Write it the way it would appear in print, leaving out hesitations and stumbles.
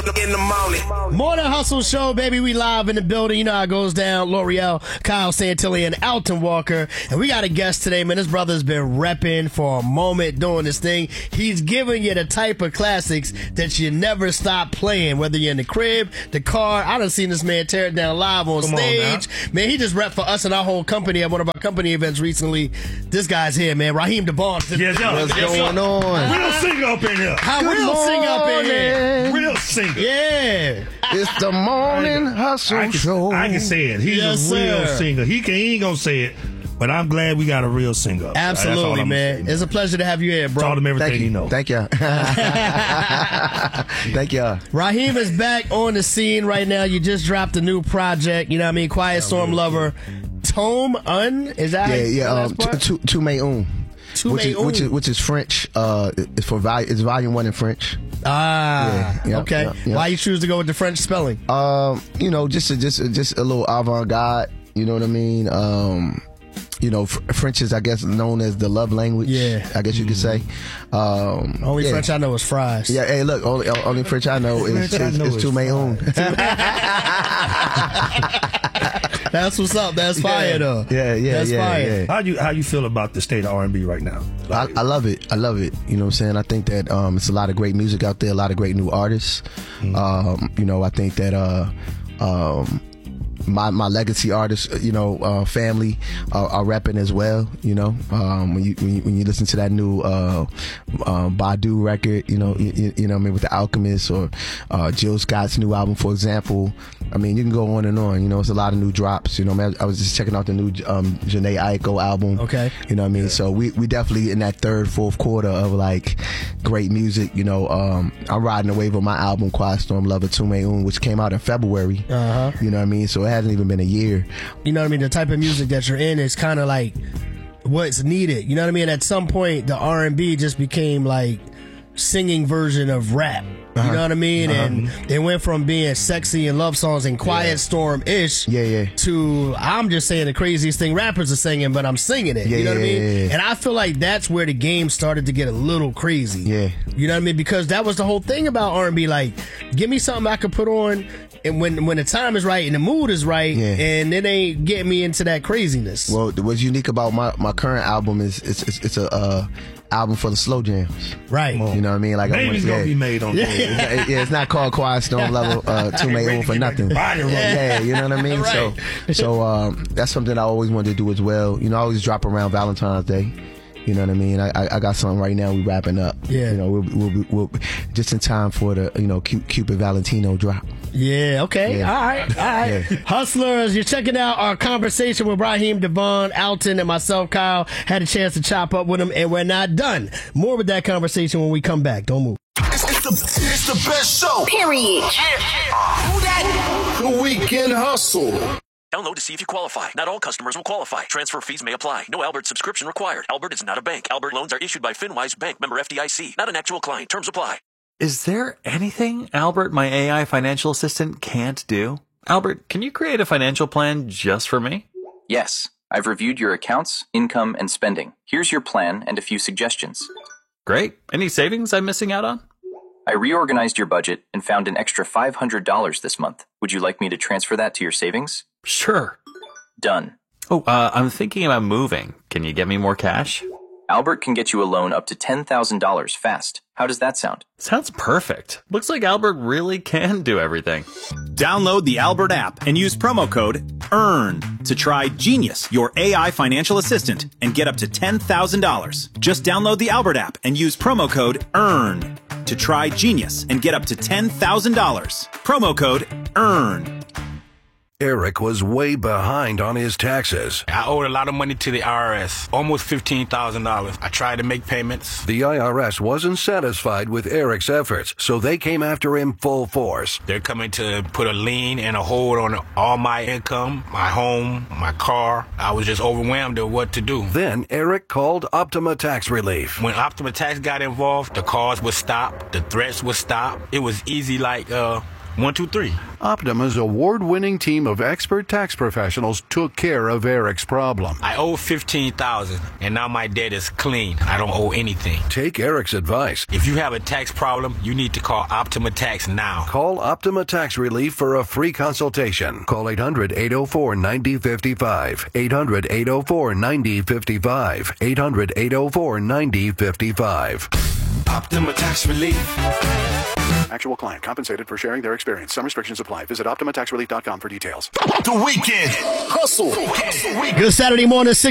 In the morning. Morning Hustle Show, baby. We live in the building. You know how it goes down. L'Oreal, Kyle Santilli, and Alton Walker. And we got a guest today, man. This brother's been repping for a moment doing this thing. He's giving you the type of classics that you never stop playing, whether you're in the crib, the car. I done seen this man tear it down live on stage. Man, he just repped for us and our whole company at one of our company events recently. This guy's here, man. Raheem DeVaughn. Yes, What's going on? Real singer up in here. Real singer up in here. Real singer. Yeah. It's the morning hustle show. I can say it. He's Yes, a real sir. singer. He ain't gonna say it, but I'm glad we got a real singer. Up. That's all Absolutely, I'm man. saying. It's a pleasure to have you here, bro. Taught him everything Thank he you. knows. Thank you. Thank you. Raheem is back on the scene right now. You just dropped a new project. You know what I mean? Quiet Storm Lover. Tome Un? Is that Tumeun. Which is French. It's it's volume 1 in French. Okay. Yeah. Why you choose to go with the French spelling? Just a little avant-garde. You know what I mean? French is, I guess, known as the love language. Yeah. I guess you could say. Only French I know is fries. Yeah. Hey, look. Only French I know is Tumeun. That's what's up. That's fire, though. Yeah. That's fire. How you feel about the state of R&B right now? I love it. You know what I'm saying? I think that it's a lot of great music out there, a lot of great new artists. I think that my legacy artists, family are rapping as well. When you listen to that new Badu record, you know what I mean, with The Alchemist, or Jill Scott's new album, for example. I mean, you can go on and on. It's a lot of new drops. I was just checking out the new Jhené Aiko album. Okay. You know what I mean? Yeah. So we definitely in that third, fourth quarter of like great music. I'm riding the wave of my album Quiet Storm Lover Tumeun, which came out in February. You know what I mean? So it hasn't even been a year. You know what I mean? The type of music that you're in is kind of like what's needed. You know what I mean? At some point, the R&B just became like singing version of rap. You know what I mean? And it went from being sexy and love songs and Quiet Storm-ish to, I'm just saying the craziest thing rappers are singing, but I'm singing it. You know what I mean? And I feel like that's where the game started to get a little crazy. You know what I mean? Because that was the whole thing about R&B. Like, give me something I could put on and when the time is right and the mood is right, and it ain't getting me into that craziness. Well, what's unique about my current album is it's a album for the slow jams. Right. You know what I mean? Like, Baby's gonna be made on it's not called Quiet Storm Level Tumeun for nothing. You know what I mean? Right. So that's something I always wanted to do as well. I always drop around Valentine's Day. You know what I mean? I got something right now. We wrapping up. We'll just in time for the Cupid Valentino drop. Yeah, okay. Yeah. All right. Yeah. Hustlers, you're checking out our conversation with Raheem DeVaughn, Alton, and myself, Kyle. Had a chance to chop up with him, and we're not done. More with that conversation when we come back. Don't move. It's the best show. Period. Who that? The Weekend Hustle. Download to see if you qualify. Not all customers will qualify. Transfer fees may apply. No Albert subscription required. Albert is not a bank. Albert loans are issued by FinWise Bank, member FDIC. Not an actual client. Terms apply. Is there anything Albert, my AI financial assistant, can't do? Albert, can you create a financial plan just for me? Yes. I've reviewed your accounts, income, and spending. Here's your plan and a few suggestions. Great. Any savings I'm missing out on? I reorganized your budget and found an extra $500 this month. Would you like me to transfer that to your savings? Sure. Done. Oh, I'm thinking about moving. Can you get me more cash? Albert can get you a loan up to $10,000 fast. How does that sound? Sounds perfect. Looks like Albert really can do everything. Download the Albert app and use promo code EARN to try Genius, your AI financial assistant, and get up to $10,000. Just download the Albert app and use promo code EARN to try Genius and get up to $10,000. Promo code EARN. Eric was way behind on his taxes. I owed a lot of money to the IRS, almost $15,000. I tried to make payments. The IRS wasn't satisfied with Eric's efforts, so they came after him full force. They're coming to put a lien and a hold on all my income, my home, my car. I was just overwhelmed at what to do. Then Eric called Optima Tax Relief. When Optima Tax got involved, the calls would stop, the threats would stop. It was easy like 1, 2, 3. Optima's award-winning team of expert tax professionals took care of Eric's problem. I owe $15,000, and now my debt is clean. I don't owe anything. Take Eric's advice. If you have a tax problem, you need to call Optima Tax now. Call Optima Tax Relief for a free consultation. Call 800-804-9055. 800-804-9055. 800-804-9055. Optima Tax Relief. Actual client compensated for sharing their experience. Some restrictions apply. Visit OptimaTaxRelief.com for details. The Weekend Hustle. Good Saturday morning,